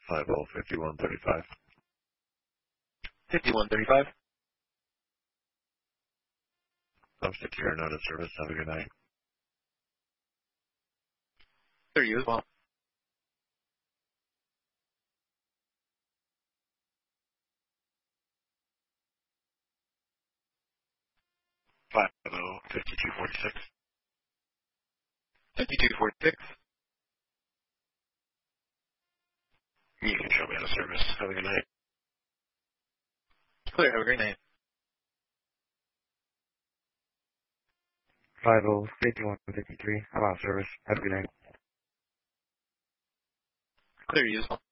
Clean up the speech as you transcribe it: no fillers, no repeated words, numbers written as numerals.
505135. 5135. I'm secure, not a service. Have a good night. There you as well. 5246. 5246. You can show me out of service. Have a good night. Clear. Have a great night. 505153. I'm out of service. Have a good night. Clear you as well.